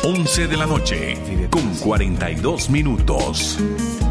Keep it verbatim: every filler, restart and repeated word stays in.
once de la noche, con cuarenta y dos minutos.